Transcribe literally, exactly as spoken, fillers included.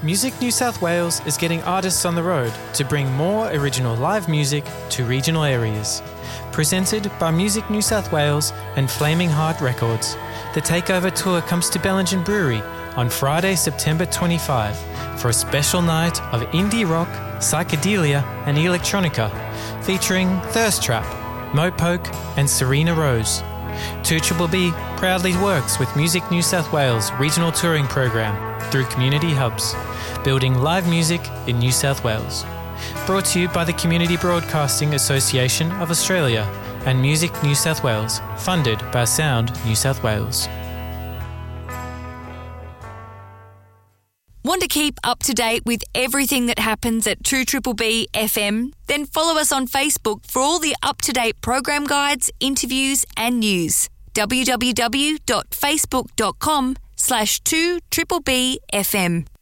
Music New South Wales is getting artists on the road to bring more original live music to regional areas. Presented by Music New South Wales and Flaming Heart Records, the Takeover Tour comes to Bellingen Brewery on Friday, September twenty-fifth for a special night of indie rock, psychedelia and electronica, featuring Thirst Trap, Mopoke and Serena Rose. two B B proudly works with Music New South Wales regional touring program through community hubs, building live music in New South Wales. Brought to you by the Community Broadcasting Association of Australia and Music New South Wales, funded by Sound New South Wales. Want to keep up to date with everything that happens at two B B F M? Then follow us on Facebook for all the up-to-date program guides, interviews and news. w w w dot facebook dot com slash two B B F M.